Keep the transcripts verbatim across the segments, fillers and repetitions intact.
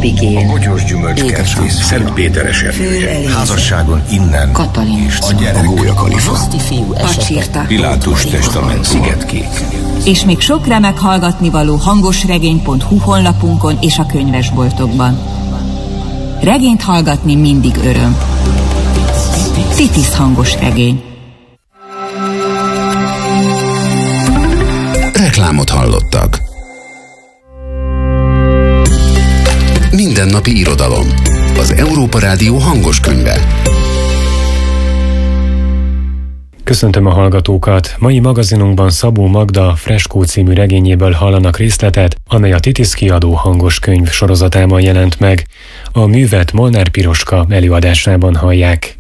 Abigél, a bogyós gyümölcskertész, Szent Péter eseménye, házasságon innen, Katalin, a gyerek, a Gólya Kalifa, Pacsirta, Pilátus testament, Szigetkék. És még sok remek hallgatnivaló hangosregény pont hu honlapunkon és a könyvesboltokban. Regényt hallgatni mindig öröm. Titis hangos regény. Reklámot hallottak. Mindennapi irodalom. Az Európa Rádió hangos könyve. Köszöntöm a hallgatókat! Mai magazinunkban Szabó Magda Freskó című regényéből hallanak részletet, amely a Titis kiadó hangos könyv sorozatában jelent meg. A művet Molnár Piroska előadásában hallják.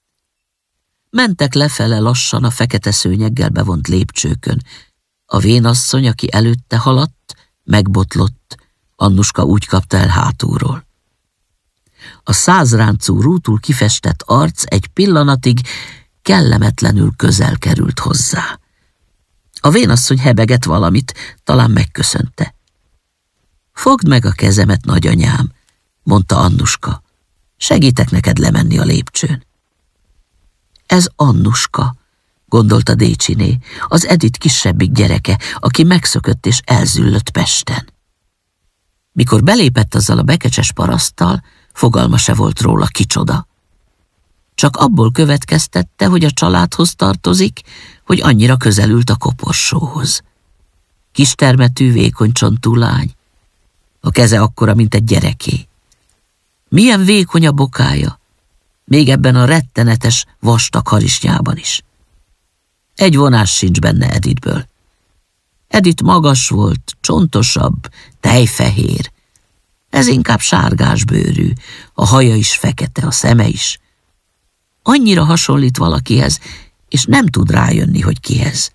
Mentek lefele lassan a fekete szőnyeggel bevont lépcsőkön. A vénasszony, aki előtte haladt, megbotlott, Annuska úgy kapta el hátulról. A százráncú rútul kifestett arc egy pillanatig kellemetlenül közel került hozzá. A vénasszony hebegett valamit, talán megköszönte. Fogd meg a kezemet, nagyanyám, mondta Annuska. Segítek neked lemenni a lépcsőn. Ez Annuska, gondolta Décsiné, az Edith kisebbik gyereke, aki megszökött és elzüllött Pesten. Mikor belépett azzal a bekecses paraszttal, fogalma se volt róla, kicsoda. Csak abból következtette, hogy a családhoz tartozik, hogy annyira közelült a koporsóhoz. Kistermetű, vékony csontú lány. A keze akkora, mint egy gyereké. Milyen vékony a bokája, még ebben a rettenetes, vastag harisnyában is. Egy vonás sincs benne Edithből. Edith magas volt, csontosabb, tejfehér. Ez inkább sárgás bőrű, a haja is fekete, a szeme is. Annyira hasonlít valakihez, és nem tud rájönni, hogy kihez.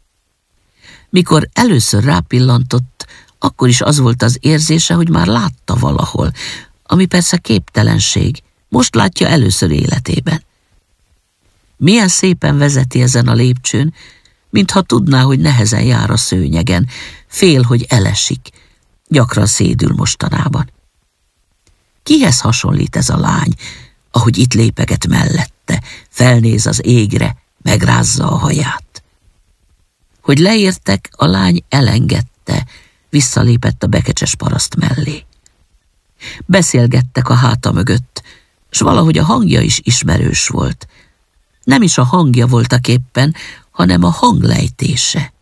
Mikor először rápillantott, akkor is az volt az érzése, hogy már látta valahol, ami persze képtelenség, most látja először életében. Milyen szépen vezeti ezen a lépcsőn, mintha tudná, hogy nehezen jár a szőnyegen, fél, hogy elesik, gyakran szédül mostanában. Kihez hasonlít ez a lány, ahogy itt lépeget mellette, felnéz az égre, megrázza a haját? Hogy leértek, a lány elengedte, visszalépett a bekecses paraszt mellé. Beszélgettek a háta mögött, s valahogy a hangja is ismerős volt. Nem is a hangja voltak éppen, hanem a hanglejtése.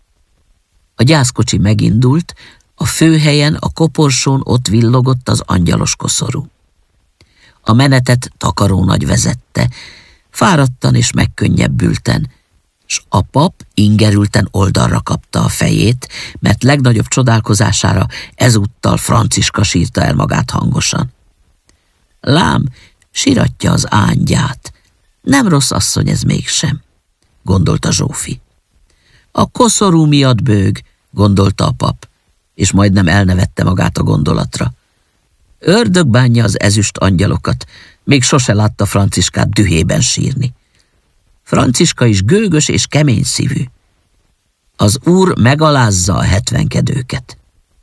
A gyászkocsi megindult, a főhelyen, a koporsón ott villogott az angyalos koszorú. A menetet Takarónagy vezette, fáradtan és megkönnyebbülten, s a pap ingerülten oldalra kapta a fejét, mert legnagyobb csodálkozására ezúttal Franciska sírta el magát hangosan. Lám, siratja az ángyát, nem rossz asszony ez mégsem, gondolta Zsófi. A koszorú miatt bőg, gondolta a pap, és majdnem elnevette magát a gondolatra. Ördög bánja az ezüst angyalokat, még sose látta Franciskát dühében sírni. Franciska is gőgös és kemény szívű. Az úr megalázza a hetvenkedőket.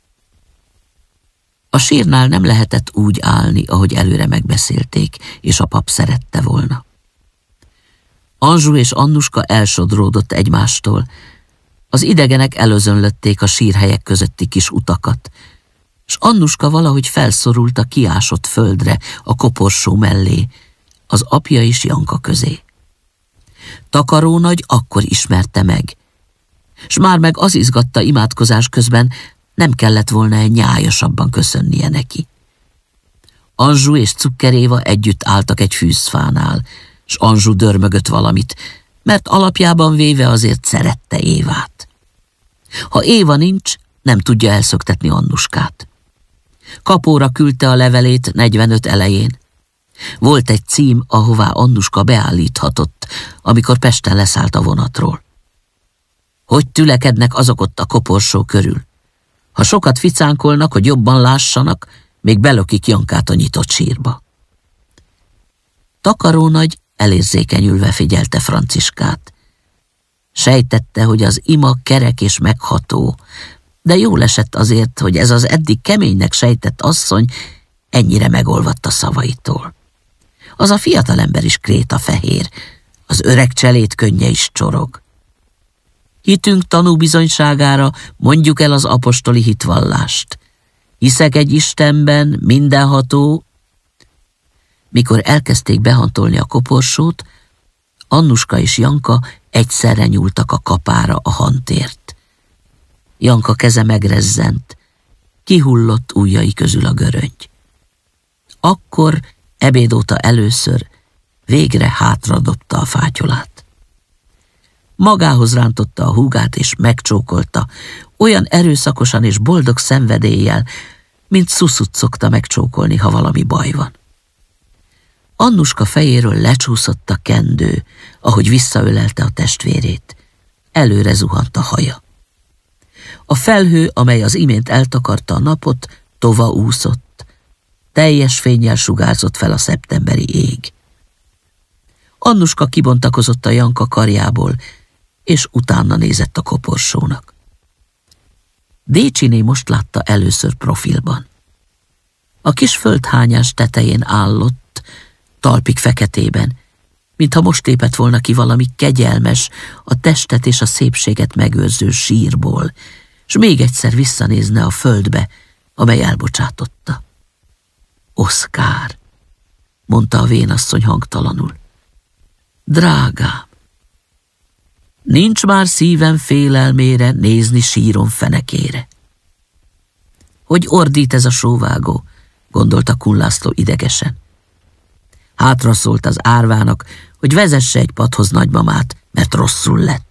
A sírnál nem lehetett úgy állni, ahogy előre megbeszélték, és a pap szerette volna. Anzsú és Annuska elsodródott egymástól. Az idegenek elözönlötték a sírhelyek közötti kis utakat, s Annuska valahogy felszorult a kiásott földre, a koporsó mellé, az apja és Janka közé. Takarónagy akkor ismerte meg, s már meg az izgatta imádkozás közben, nem kellett volna egy nyájasabban köszönnie neki. Anzsú és Cukker Éva együtt álltak egy fűzfánál, s Anzsú dörmögött valamit, mert alapjában véve azért szerette Évát. Ha Éva nincs, nem tudja elszöktetni Annuskát. Kapóra küldte a levelét negyvenöt elején. Volt egy cím, ahová Annuska beállíthatott, amikor Pesten leszállt a vonatról. Hogy tülekednek azok ott a koporsó körül? Ha sokat ficánkolnak, hogy jobban lássanak, még belökik Jankát a nyitott sírba. Takarónagy elérzékenyülve figyelte Franciskát. Sejtette, hogy az ima kerek és megható, de jól esett azért, hogy ez az eddig keménynek sejtett asszony ennyire megolvadt a szavaitól. Az a fiatalember is krétafehér, az öreg cselét könnye is csorog. Hitünk tanúbizonyságára mondjuk el az apostoli hitvallást. Hiszek egy Istenben, mindenható. Mikor elkezdték behantolni a koporsót, Annuska és Janka egyszerre nyúltak a kapára a hantért. Janka keze megrezzent, kihullott ujjai közül a göröngy. Akkor ebéd óta először végre hátradobta a fátyolát. Magához rántotta a húgát és megcsókolta, olyan erőszakosan és boldog szenvedéllyel, mint Szuszut szokta megcsókolni, ha valami baj van. Annuska fejéről lecsúszott a kendő, ahogy visszaölelte a testvérét. Előre zuhant a haja. A felhő, amely az imént eltakarta a napot, tova úszott. Teljes fénnyel sugárzott fel a szeptemberi ég. Annuska kibontakozott a Janka karjából, és utána nézett a koporsónak. Décsiné most látta először profilban. A kis földhányás tetején állott, talpig feketében, mintha most lépett volna ki valami kegyelmes, a testet és a szépséget megőrző sírból, s még egyszer visszanézne a földbe, amely elbocsátotta. Oszkár, mondta a vénasszony hangtalanul. Drágám, nincs már szívem félelmére nézni sírom fenekére. Hogy ordít ez a sóvágó, gondolta Kun László idegesen. Hátra szólt az árvának, hogy vezesse egy padhoz nagymamát, mert rosszul lett.